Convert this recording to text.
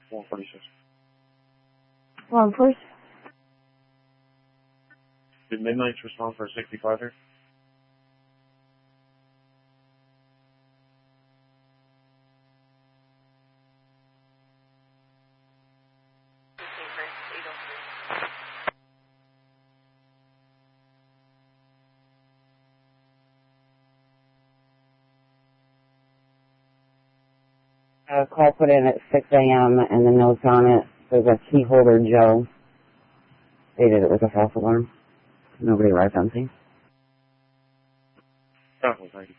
146. Wrong, please. Did Midnight's respond for a 65 here? Call put in at 6 a.m. and the notes on it says a key holder Joe stated it was a false alarm. Nobody arrived on scene. Definitely, thank you.